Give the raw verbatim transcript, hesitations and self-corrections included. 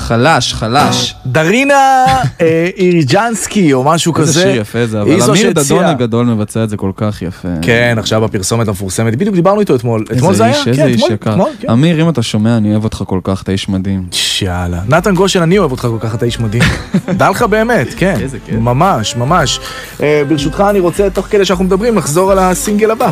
חלש, חלש. דרינה איריג'נסקי או משהו כזה. איזה שיר יפה זה, אבל אמיר דדון הגדול מבצע את זה כל כך יפה. כן, עכשיו הפרסומת המפורסמת, בדיוק דיברנו איתו אתמול. אתמול זה היה? איזה איש יקר. אמיר, אם אתה שומע, אני אוהב אותך כל כך, אתה איש מדהים. שאלה. נתן גושן, אני אוהב אותך כל כך, אתה איש מדהים. דע לך באמת, כן. ממש, ממש. ברשותך, אני רוצה, תוך כדי שאנחנו מדברים, לחזור על הסינגל הבא.